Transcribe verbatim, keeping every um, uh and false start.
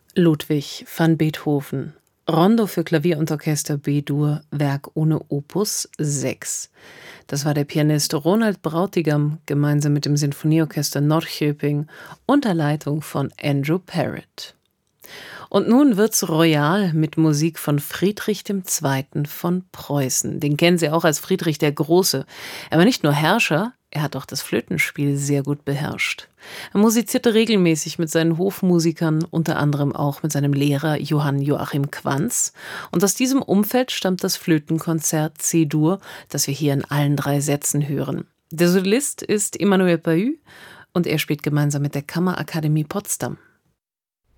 Ludwig van Beethoven. Rondo für Klavier und Orchester B-Dur, Werk ohne Opus sechs. Das war der Pianist Ronald Brautigam gemeinsam mit dem Sinfonieorchester Norrköping unter Leitung von Andrew Parrott. Und nun wird's royal mit Musik von Friedrich der Zweite. von Preußen. Den kennen Sie auch als Friedrich der Große. Er war nicht nur Herrscher, er hat auch das Flötenspiel sehr gut beherrscht. Er musizierte regelmäßig mit seinen Hofmusikern, unter anderem auch mit seinem Lehrer Johann Joachim Quanz. Und aus diesem Umfeld stammt das Flötenkonzert C-Dur, das wir hier in allen drei Sätzen hören. Der Solist ist Emmanuel Pahud und er spielt gemeinsam mit der Kammerakademie Potsdam.